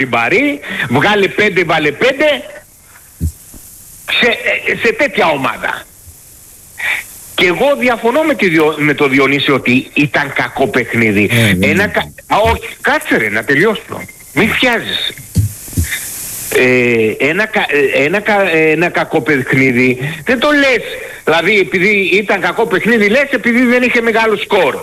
την πάρει, βγάλε 5, βάλε 5 σε τέτοια ομάδα. Και εγώ διαφωνώ με το Διονύση ότι ήταν κακό παιχνίδι. Όχι, κάτσε ρε να τελειώσω. Μην φιάζεις. Ένα κακό παιχνίδι δεν το λες δηλαδή επειδή ήταν κακό παιχνίδι, λες επειδή δεν είχε μεγάλο σκορ.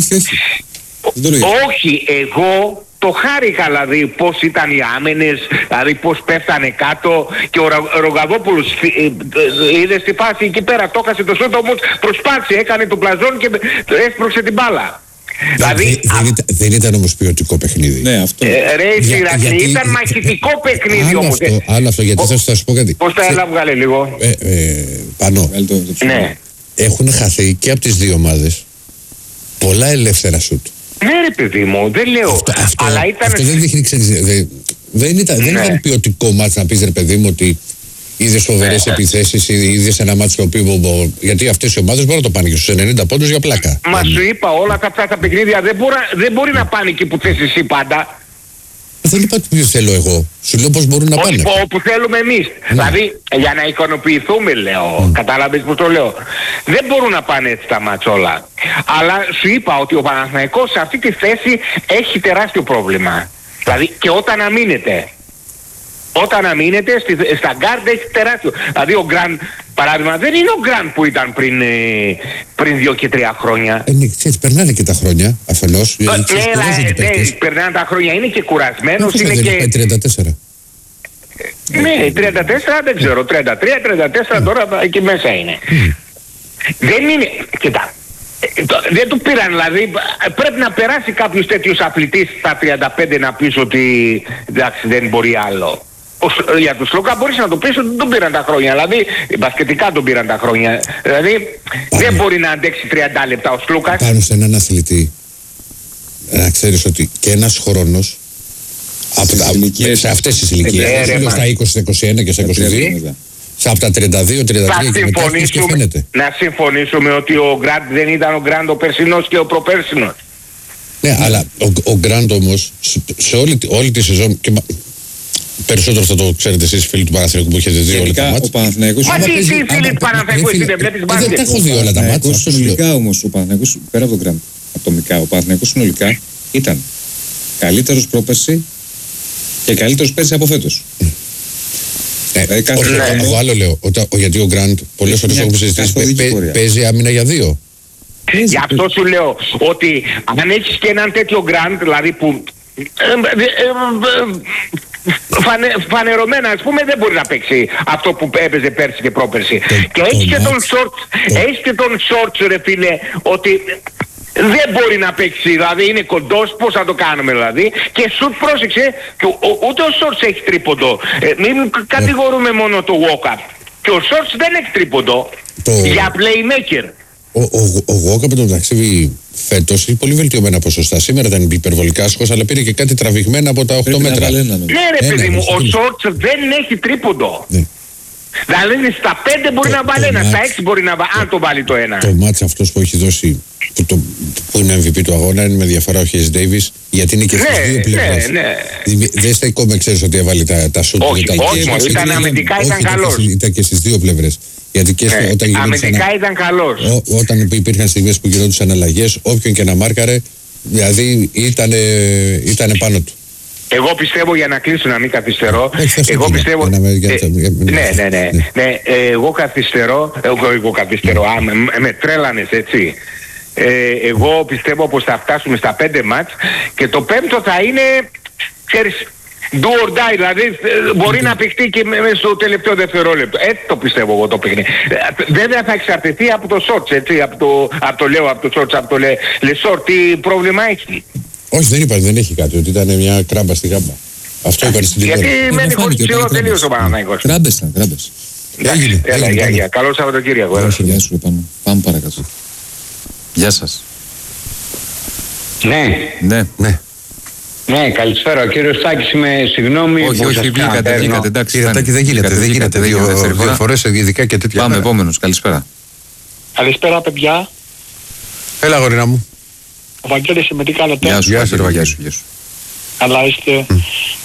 Όχι, εγώ το χάρηκα δηλαδή πως ήταν οι άμενες, δηλαδή πως πέφτανε κάτω και ο Ρογαδόπουλος είδε στη φάση εκεί πέρα, το έχασε το σώμα, όμως προσπάθησε, έκανε το πλαζόν και έσπρωξε την μπάλα. Δηλαδή, δεν ήταν όμως ποιοτικό παιχνίδι. Ναι, αυτό. Ήταν μαχητικό παιχνίδι όμως. Άλλο αυτό, γιατί θα σου πω κάτι. Πώς τα έλα βγάλε λίγο. Πανώ. Ναι. Έχουν χαθεί και από τις δύο ομάδες πολλά ελεύθερα σουτ. Ναι ρε παιδί μου, δεν λέω. Αλλά ήταν... Αυτό δεν δείχνει, δεν ήταν ποιοτικό μάτς να πεις ρε παιδί μου ότι είδες φοβερές επιθέσεις, είδες ένα μάτσο το οποίο γιατί αυτές οι ομάδες μπορούν να το πάνε και στους 90 πόντους για πλάκα. Μα σου είπα όλα αυτά τα παιχνίδια δεν μπορεί να πάνε εκεί που θες εσύ πάντα. Δεν είπα τι θέλω εγώ. Σου λέω πως μπορούν να πάνε. Όχι όπου θέλουμε εμείς. Δηλαδή για να ικανοποιηθούμε λέω. Κατάλαβες που το λέω. Δεν μπορούν να πάνε έτσι τα μάτς όλα. Αλλά σου είπα ότι ο Παναθηναϊκός σε αυτή τη θέση έχει τεράστιο πρόβλημα. Δηλαδή και όταν αμήνεται. Όταν αμήνεται στα γκάρντ έχει τεράστιο. Δηλαδή ο Γκραντ, παράδειγμα, δεν είναι ο Γκραντ που ήταν πριν 2 και 3 χρόνια. Ξέρεις, περνάνε και τα χρόνια αφενός. Ναι, περνάνε τα χρόνια. Είναι και κουρασμένος. Είναι και... 34. Ναι, 34 δεν ξέρω. 33, 34 τώρα εκεί μέσα είναι. Δεν είναι... Κοιτά. Δεν του πήραν, δηλαδή πρέπει να περάσει κάποιος τέτοιος αθλητής στα 35 να πεις ότι εντάξει δεν μπορεί άλλο. Για τον Σλούκα μπορείς να το πεις ότι τον πήραν τα χρόνια, δηλαδή μπασκετικά τον πήραν τα χρόνια, δηλαδή δεν μπορεί να αντέξει 30 λεπτά ο Σλούκας. Πάνω σε έναν αθλητή να ξέρεις ότι και ένας χρόνος σε αυτές τις ηλικίες, στα 20, στα 21 και στα 22, από τα 32-33 και μετά και φαίνεται. Να συμφωνήσουμε ότι ο Γκραντ δεν ήταν ο Γκραντ ο περσινός και ο προπέρσινος. Ναι, αλλά ο Γκραντ όμως σε όλη τη σεζόν και περισσότερο θα το ξέρετε εσείς φίλοι του Παναθηναϊκού που έχετε δει όλα τα μάτς. Μα τι φίλοι του Παναθηναϊκού εσύ δεν βλέπεις μπάσκετ. Δεν τα έχω δει όλα τα μάτς. Συνολικά όμως ο Παναθηναϊκός πέρα από τον Γκραντ ατομικά, ο Παναθηναϊκός συνολικά ήταν καλύτερος πρόπερση και καλύτερος πέρσι από φέτος. Εγώ άλλο λέω, γιατί ο Γκραντ πολλές φορές έχουμε συζητήσει παίζει άμυνα για 2. Γι' αυτό σου λέω ότι αν έχεις και έναν τέτοιο Γκραντ, δηλαδή που φανερωμένα ας πούμε δεν μπορεί να παίξει αυτό που έπαιζε πέρσι και πρόπερσι. Και έχεις και τον Σόρτς ρε φίλε, ότι δεν μπορεί να παίξει, δηλαδή είναι κοντός, πώς θα το κάνουμε δηλαδή. Και σουτ πρόσεξε, και ούτε ο Σόρτς έχει τρίποντο. Μην κατηγορούμε μόνο το walk-up. Και ο Σόρτς δεν έχει τρίποντο για playmaker. Ο walk-up το μεταξύ φέτος είναι πολύ βελτιωμένα ποσοστά. Σήμερα ήταν υπερβολικά άσχος, αλλά πήρε και κάτι τραβηγμένα από τα 8 μέτρα. Ναι ρε παιδί μου, ο Σόρτς δεν έχει τρίποντο. Δηλαδή στα 5 μπορεί να βάλει ένα, στα 6 μπορεί να βάλει, αν το βάλει το ένα. Το μάτς αυτός που έχει δώσει, που είναι MVP του αγώνα, είναι με διαφορά ο Χέις Ντέιβις, γιατί είναι και στις δύο πλευρές. Δεν στέκομαι, ξέρεις ότι έβαλε τα σούτ. Όχι, ήταν αμυντικά, ήταν καλός. Ήταν και στις δύο πλευρές. Γιατί και αμυντικά ήταν καλός. Όταν υπήρχαν στιγμές που γινόντουσαν αλλαγές, όποιον και να μάρκαρε, δηλαδή ήταν πάνω του. Εγώ πιστεύω, για να κλείσω να μην καθυστερώ, εγώ πιστεύω... Εγώ καθυστερώ, με τρέλανες έτσι. Εγώ πιστεύω πως θα φτάσουμε στα 5 μάτς και το 5ο θα είναι, ξέρεις, do or die, δηλαδή μπορεί να παιχτεί και μέσα στο τελευταίο δευτερόλεπτο. Έτσι το πιστεύω εγώ το παιχνίδι. Βέβαια θα εξαρτηθεί από το Σόρτς, έτσι, από το Σόρτς, από το Λεσόρ, τι πρόβλημα έχει. Όχι, δεν είπα, δεν έχει κάτι, ότι ήταν μια κράμπα στη γάμπα. Αυτό είπα στην τηλεόραση. Γιατί μένει χωρίς ψηλό τελείως ο Παναθηναϊκός. Κράμπες. Έλα, καλό Σαββατοκύριακο. Γεια σου, πάμε παρακάτω. Γεια σας. Ναι, καλησπέρα. Ο κύριος Στάκης, συγγνώμη. Όχι, βγήκατε, εντάξει. Κύριε Τάκη, δεν γίνεται. Δύο φορές ειδικά και τέτοια. Πάμε επόμενος, καλησπέρα. Καλησπέρα, παιδιά. Έλα, γορίνα μου. Ο Βαγγέλης, με τι κάνετε? Γεια σου, Βαγγέλη. Καλά είστε.